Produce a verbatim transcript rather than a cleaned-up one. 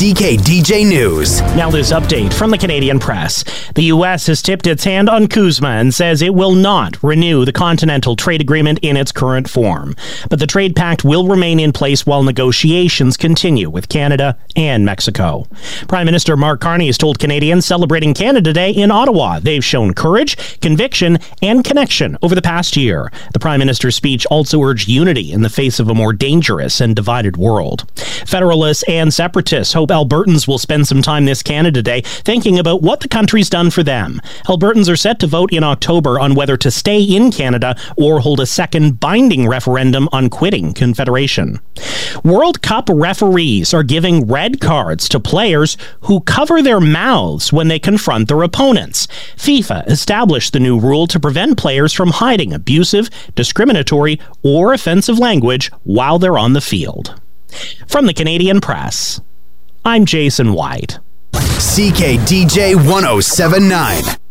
C K D J News. Now this update from the Canadian Press. The U S has tipped its hand on CUSMA and says it will not renew the Continental Trade Agreement in its current form. But the trade pact will remain in place while negotiations continue with Canada and Mexico. Prime Minister Mark Carney has told Canadians celebrating Canada Day in Ottawa they've shown courage, conviction, and connection over the past year. The Prime Minister's speech also urged unity in the face of a more dangerous and divided world. Federalists and separatists hope Albertans will spend some time this Canada Day thinking about what the country's done for them. Albertans are set to vote in October on whether to stay in Canada or hold a second binding referendum on quitting Confederation. World Cup referees are giving red cards to players who cover their mouths when they confront their opponents. FIFA established the new rule to prevent players from hiding abusive, discriminatory, or offensive language while they're on the field. From the Canadian Press, I'm Jason White. C K D J one oh seven point nine.